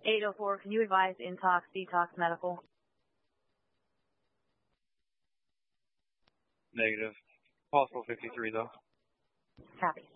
804, can you advise intox, detox, medical? Negative. Possible 53, though. Copy.